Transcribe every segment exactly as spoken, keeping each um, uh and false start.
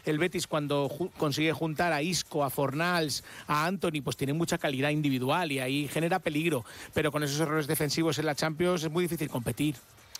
el Betis cuando ju- consigue juntar a Isco, a Fornals, a Antony, pues tiene mucha calidad individual y ahí genera peligro, pero con esos errores defensivos en la Champions es muy difícil competir.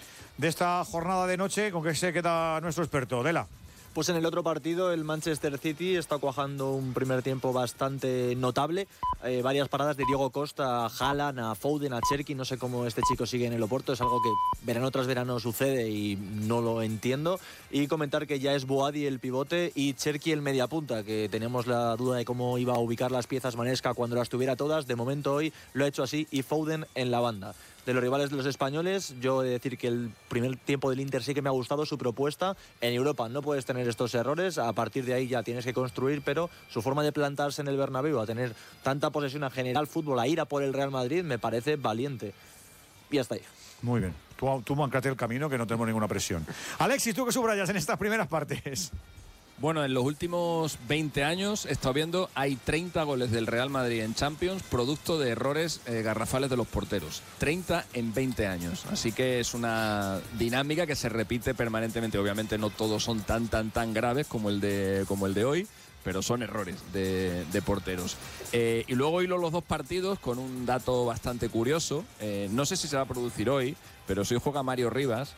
De esta jornada de noche, ¿con qué se queda nuestro experto? Dela. Pues en el otro partido el Manchester City está cuajando un primer tiempo bastante notable. Eh, varias paradas de Diego Costa, a Haaland, a Foden, a Cherki. No sé cómo este chico sigue en el Oporto. Es algo que verano tras verano sucede y no lo entiendo. Y comentar que ya es Boadi el pivote y Cherki el mediapunta, que tenemos la duda de cómo iba a ubicar las piezas Manesca cuando las tuviera todas. De momento hoy lo ha hecho así, y Foden en la banda. De los rivales de los españoles, yo he de decir que el primer tiempo del Inter sí que me ha gustado su propuesta. En Europa no puedes tener estos errores, a partir de ahí ya tienes que construir, pero su forma de plantarse en el Bernabéu, a tener tanta posesión, a generar fútbol, a ir a por el Real Madrid, me parece valiente. Y hasta ahí. Muy bien. Tú, tú mancate el camino, que no tenemos ninguna presión. Alexis, ¿tú qué subrayas en estas primeras partes? Bueno, en los últimos veinte años he estado viendo, hay treinta goles del Real Madrid en Champions, producto de errores eh, garrafales de los porteros. treinta en veinte años. Así que es una dinámica que se repite permanentemente. Obviamente no todos son tan, tan, tan graves como el de, como el de hoy, pero son errores de, de porteros. Eh, y luego hilo los dos partidos con un dato bastante curioso. Eh, no sé si se va a producir hoy, pero si hoy juega Mario Rivas,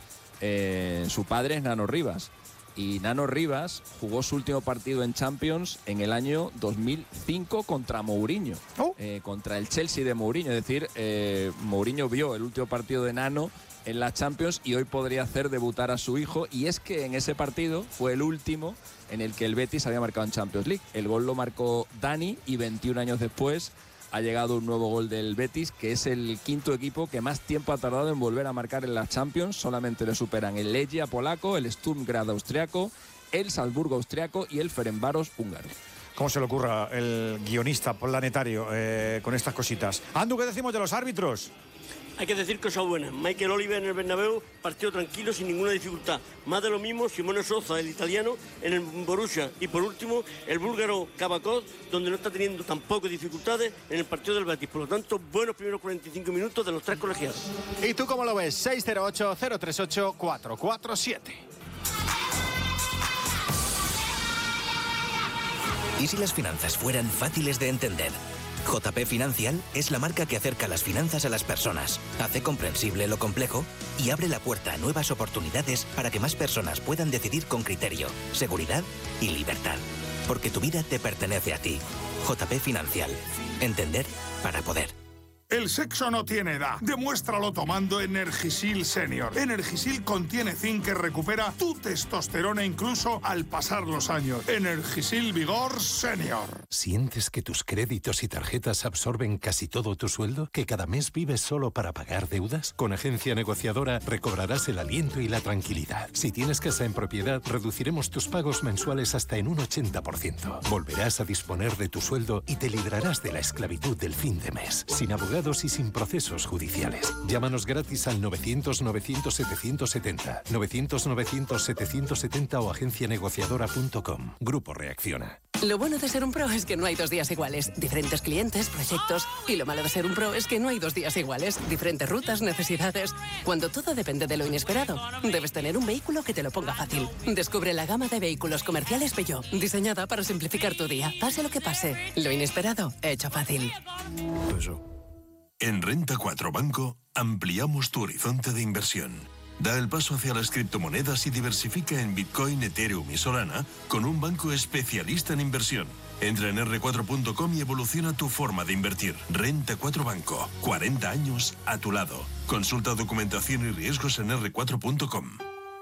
eh, su padre es Nano Rivas. Y Nano Rivas jugó su último partido en Champions en el año dos mil cinco contra Mourinho, oh. eh, contra el Chelsea de Mourinho. Es decir, eh, Mourinho vio el último partido de Nano en la Champions y hoy podría hacer debutar a su hijo. Y es que en ese partido fue el último en el que el Betis había marcado en Champions League. El gol lo marcó Dani y veintiún años después ha llegado un nuevo gol del Betis, que es el quinto equipo que más tiempo ha tardado en volver a marcar en la Champions. Solamente le superan el Legia polaco, el Sturm Graz austriaco, el Salzburgo austriaco y el Ferencváros húngaro. ¿Cómo se le ocurra el guionista planetario eh, con estas cositas? Andu, ¿qué decimos de los árbitros? Hay que decir cosas buenas. Michael Oliver en el Bernabéu, partido tranquilo, sin ninguna dificultad. Más de lo mismo Simone Sosa, el italiano, en el Borussia. Y por último, el búlgaro Kabakov, donde no está teniendo tampoco dificultades en el partido del Betis. Por lo tanto, buenos primeros cuarenta y cinco minutos de los tres colegiados. ¿Y tú cómo lo ves? seis cero ocho, cero tres ocho, cuatro cuatro siete. ¿Y si las finanzas fueran fáciles de entender? J P Financial es la marca que acerca las finanzas a las personas, hace comprensible lo complejo y abre la puerta a nuevas oportunidades para que más personas puedan decidir con criterio, seguridad y libertad. Porque tu vida te pertenece a ti. J P Financial. Entender para poder. El sexo no tiene edad. Demuéstralo tomando Energisil Senior. Energisil contiene zinc que recupera tu testosterona incluso al pasar los años. Energisil Vigor Senior. ¿Sientes que tus créditos y tarjetas absorben casi todo tu sueldo? ¿Que cada mes vives solo para pagar deudas? Con Agencia Negociadora recobrarás el aliento y la tranquilidad. Si tienes casa en propiedad, reduciremos tus pagos mensuales hasta en un ochenta por ciento. Volverás a disponer de tu sueldo y te librarás de la esclavitud del fin de mes. Sin abogados y sin procesos judiciales. Llámanos gratis al novecientos, novecientos, setecientos setenta, novecientos, novecientos, setecientos setenta o agencia negociadora punto com. Grupo Reacciona. Lo bueno de ser un pro es que no hay dos días iguales. Diferentes clientes, proyectos. Y lo malo de ser un pro es que no hay dos días iguales. Diferentes rutas, necesidades. Cuando todo depende de lo inesperado, debes tener un vehículo que te lo ponga fácil. Descubre la gama de vehículos comerciales Peugeot, diseñada para simplificar tu día. Pase lo que pase, lo inesperado, hecho fácil. En Renta cuatro Banco ampliamos tu horizonte de inversión. Da el paso hacia las criptomonedas y diversifica en Bitcoin, Ethereum y Solana con un banco especialista en inversión. Entra en erre cuatro punto com y evoluciona tu forma de invertir. Renta cuatro Banco, cuarenta años a tu lado. Consulta documentación y riesgos en erre cuatro punto com.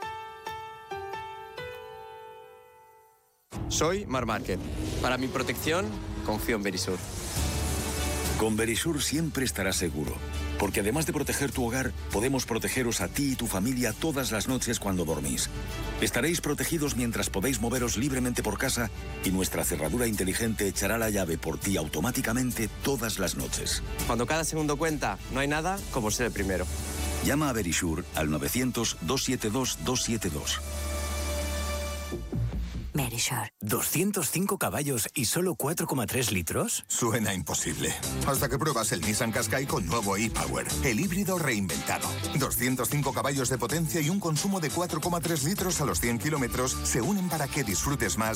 Soy Mar Márquez. Para mi protección, confío en Verisur. Con Verisur siempre estarás seguro, porque además de proteger tu hogar, podemos protegeros a ti y tu familia todas las noches cuando dormís. Estaréis protegidos mientras podéis moveros libremente por casa y nuestra cerradura inteligente echará la llave por ti automáticamente todas las noches. Cuando cada segundo cuenta, no hay nada como ser el primero. Llama a Verisur al novecientos, doscientos setenta y dos, doscientos setenta y dos. Verisur. ¿doscientos cinco caballos y solo cuatro coma tres litros? Suena imposible. Hasta que pruebas el Nissan Qashqai con nuevo e-Power, el híbrido reinventado. doscientos cinco caballos de potencia y un consumo de cuatro coma tres litros a los cien kilómetros se unen para que disfrutes más